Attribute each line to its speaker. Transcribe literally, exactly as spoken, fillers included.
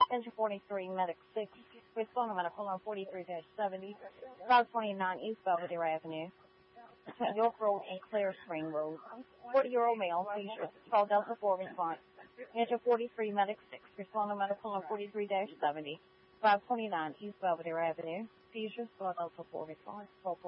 Speaker 1: Engine forty-three, Medic six, respond to medical on forty-three dash seventy, five twenty-nine East Belvedere Avenue, York Road and Clear Spring Road. forty-year-old male, seizure, twelve Delta four response. Engine forty-three, Medic six, respond to medical on forty-three dash seventy, five twenty-nine East Belvedere Avenue, seizure, twelve Delta four response.